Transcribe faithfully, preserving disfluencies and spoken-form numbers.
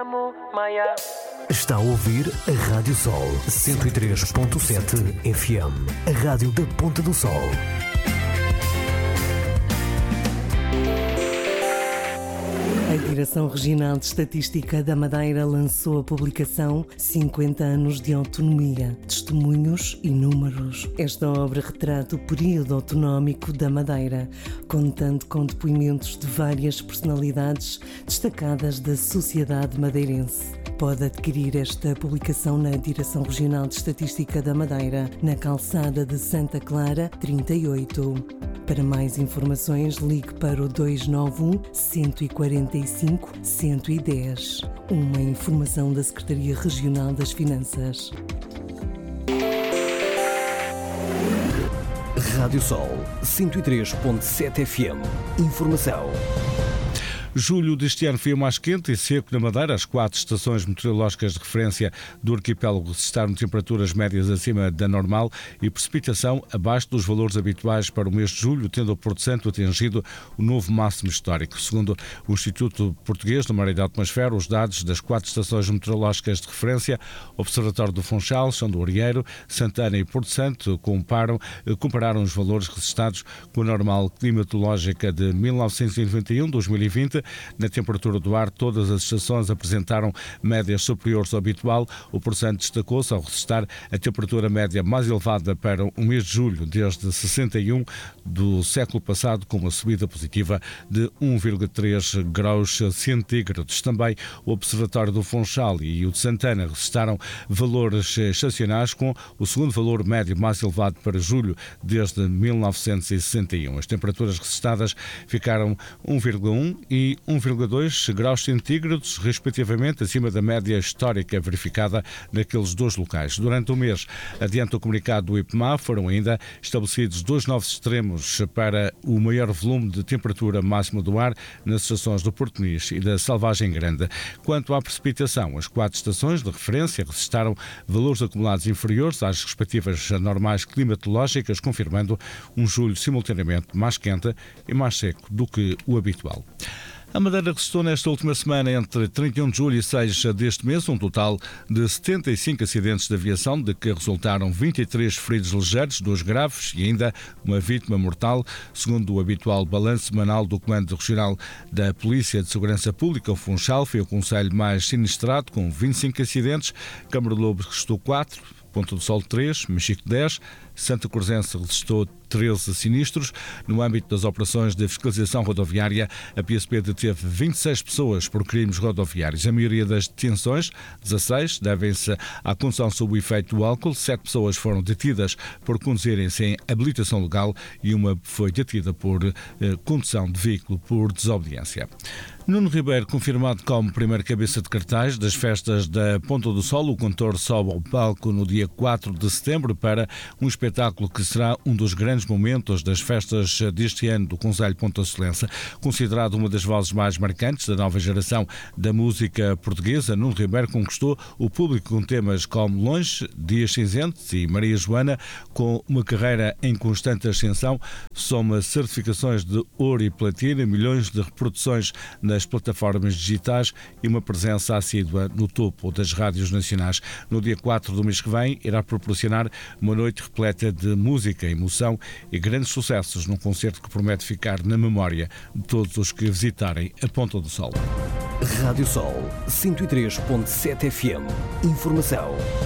Está a ouvir a Rádio Sol cento e três ponto sete F M, a rádio da Ponta do Sol. A Direção Regional de Estatística da Madeira lançou a publicação cinquenta anos de Autonomia, Testemunhos e Números. Esta obra retrata o período autonómico da Madeira, contando com depoimentos de várias personalidades destacadas da sociedade madeirense. Pode adquirir esta publicação na Direção Regional de Estatística da Madeira, na calçada de Santa Clara, trinta e oito. Para mais informações, ligue para o dois nove um, um quatro cinco, um um zero. Uma informação da Secretaria Regional das Finanças. Rádio Sol cento e três ponto sete F M. Informação. Julho deste ano foi o mais quente e seco na Madeira. As quatro estações meteorológicas de referência do arquipélago registraram temperaturas médias acima da normal e precipitação abaixo dos valores habituais para o mês de julho, tendo o Porto Santo atingido o novo máximo histórico. Segundo o Instituto Português do Mar e da Atmosfera, os dados das quatro estações meteorológicas de referência, Observatório do Funchal, São do Arieiro, Santana e Porto Santo, comparam, compararam os valores registrados com a normal climatológica de mil novecentos e noventa e um a dois mil e vinte. Na temperatura do ar, todas as estações apresentaram médias superiores ao habitual. O Porto Santo destacou-se ao registrar a temperatura média mais elevada para o mês de julho desde sessenta e um do século passado, com uma subida positiva de um vírgula três graus centígrados. Também o Observatório do Funchal e o de Santana registraram valores estacionais, com o segundo valor médio mais elevado para julho desde mil novecentos e sessenta e um. As temperaturas registradas ficaram um vírgula um e um vírgula dois graus centígrados, respectivamente, acima da média histórica verificada naqueles dois locais. Durante o mês, adiante o comunicado do IPMA, foram ainda estabelecidos dois novos extremos para o maior volume de temperatura máxima do ar nas estações do Porto Nis e da Selvagem Grande. Quanto à precipitação, as quatro estações de referência registraram valores acumulados inferiores às respectivas normais climatológicas, confirmando um julho simultaneamente mais quente e mais seco do que o habitual. A Madeira registrou nesta última semana, entre trinta e um de julho e seis deste mês, um total de setenta e cinco acidentes de aviação, de que resultaram vinte e três feridos ligeiros, dois graves e ainda uma vítima mortal. Segundo o habitual balanço semanal do Comando Regional da Polícia de Segurança Pública, o Funchal foi o concelho mais sinistrado, com vinte e cinco acidentes. Câmara de Lobos registrou quatro, Ponta do Sol três, Mexico dez, Santa Cruzense registrou treze sinistros. No âmbito das operações de fiscalização rodoviária, a P S P deteve vinte e seis pessoas por crimes rodoviários. A maioria das detenções, dezasseis, devem-se à condução sob o efeito do álcool. Sete pessoas foram detidas por conduzirem sem habilitação legal e uma foi detida por eh, condução de veículo por desobediência. Nuno Ribeiro, confirmado como primeiro cabeça de cartaz das festas da Ponta do Sol, o cantor sobe ao palco no dia quatro de setembro para um espetáculo que será um dos grandes momentos das festas deste ano do Concelho Pontasolense. Considerado uma das vozes mais marcantes da nova geração da música portuguesa, Nuno Ribeiro conquistou o público com temas como Longe, Dias Cinzentos e Maria Joana. Com uma carreira em constante ascensão, soma certificações de ouro e platina, milhões de reproduções na nas plataformas digitais e uma presença assídua no topo das rádios nacionais. No dia quatro do mês que vem, irá proporcionar uma noite repleta de música, emoção e grandes sucessos, num concerto que promete ficar na memória de todos os que visitarem a Ponta do Sol. Rádio Sol cento e três ponto sete F M. Informação.